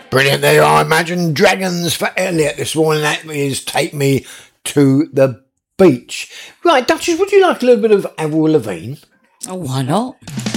Brilliant. There are Imagine Dragons for Elliot this morning. That is Take Me to the Beach. Right, Duchess, would you like a little bit of Avril Lavigne? Oh, why not?